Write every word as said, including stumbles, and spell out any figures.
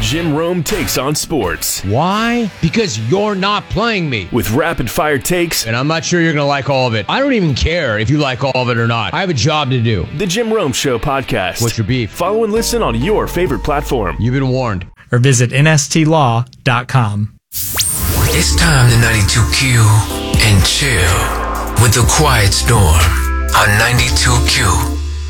Jim Rome Takes on Sports. Why? Because you're not playing me. With rapid-fire takes. And I'm not sure you're going to like all of it. I don't even care if you like all of it or not. I have a job to do. The Jim Rome Show podcast. What's your beef? Follow and listen on your favorite platform. You've been warned. Or visit N S T law dot com. It's time to ninety-two Q and chill with the Quiet Storm on ninety-two Q.